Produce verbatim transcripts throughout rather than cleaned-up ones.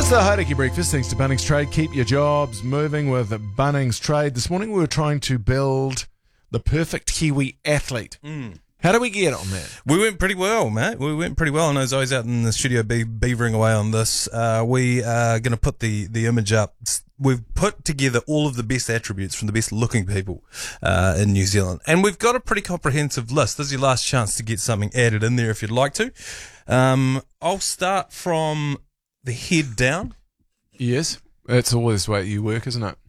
It's the Hauraki Breakfast, thanks to Bunnings Trade. Keep your jobs moving with Bunnings Trade. This morning we were trying to build the perfect Kiwi athlete. Mm. How do we get on that? We went pretty well, mate. We went pretty well. I know Zoe's out in the studio be- beavering away on this. Uh, we are going to put the, the image up. We've put together all of the best attributes from the best looking people uh, in New Zealand. And we've got a pretty comprehensive list. This is your last chance to get something added in there if you'd like to. Um, I'll start from the head down. Yes, that's always the way you work, isn't it?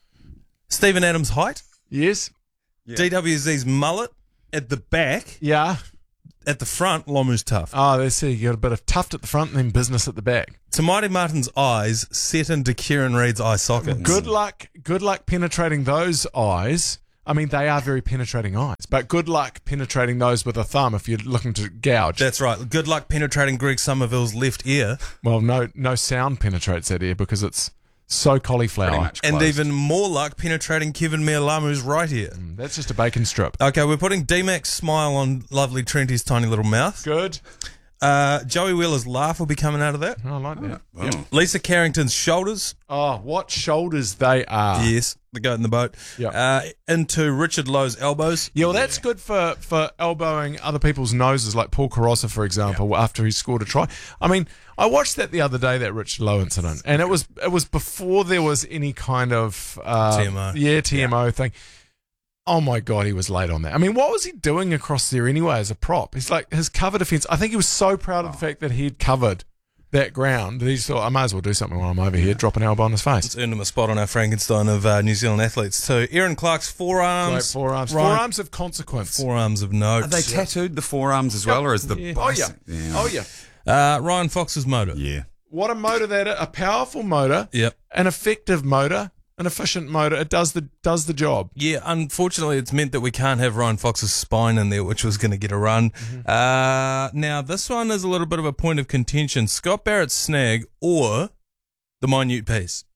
Stephen Adams' height. Yes. Yeah. D W Z's mullet. At the back, Yeah. at the front, Lomu's tough. Oh, let's see. You got a bit of tuft at the front and then business at the back. Tamati Martin's eyes set into Kieran Reid's eye sockets. Good luck. Good luck penetrating those eyes. I mean, they are very penetrating eyes, but good luck penetrating those with a thumb if you're looking to gouge. That's right. Good luck penetrating Greg Somerville's left ear. Well, no, no sound penetrates that ear because it's so cauliflower. And even more luck penetrating Kevin Mealamu's right ear. Mm, that's just a bacon strip. Okay, we're putting D-Mac's smile on lovely Trenty's tiny little mouth. Good. Uh, Joey Wheeler's laugh will be coming out of that. Oh, I like that. Oh. Yep. Lisa Carrington's shoulders. Oh, what shoulders they are. Yes, the goat in the boat. Yep. Uh, into Richard Lowe's elbows. Yeah, well, that's good for, for elbowing other people's noses, like Paul Carossa, for example, yeah. after he scored a try. I mean, I watched that the other day, that Richard Lowe incident, and it was it was before there was any kind of uh, T M O. Yeah, T M O yeah. thing. Oh my God, he was late on that. I mean, what was he doing across there anyway as a prop? He's like, his cover defence, I think he was so proud of the fact that he'd covered that ground that he just thought, I might as well do something while I'm over here, drop an elbow on his face. It's earned him a spot on our Frankenstein of uh, New Zealand athletes too. Aaron Clark's forearms. Great forearms. Right. Forearms of consequence. Forearms of note. Are they tattooed, the forearms as well, or is the... Yeah. bicep- Oh, yeah. yeah. Oh, yeah. Uh, Ryan Fox's motor. Yeah. What a motor that is. A powerful motor. Yep. An effective motor. An efficient motor. It does the does the job. Yeah, unfortunately, it's meant that we can't have Ryan Fox's spine in there, which was going to get a run. Mm-hmm. Uh, now, this one is a little bit of a point of contention. Scott Barrett's snag or the minute piece.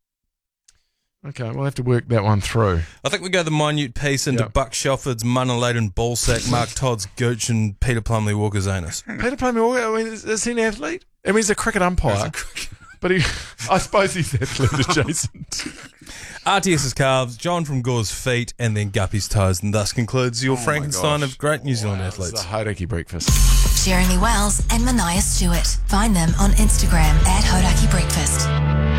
Okay, we'll have to work that one through. I think we go the minute piece into Yep. Buck Shelford's Munna-Laden ballsack, Mark Todd's gooch, and Peter Plumley Walker's anus. Peter Plumley Walker, I mean, is, is he an athlete? I mean, he's a cricket umpire. But he, I suppose he's athlete adjacent. R T S's calves, John from Gore's feet, and then Guppy's toes. And thus concludes your Oh my Frankenstein gosh. of great New Zealand Wow, athletes. It's a Hauraki breakfast. Jeremy Wells and Mania Stewart. Find them on Instagram at Hauraki Breakfast.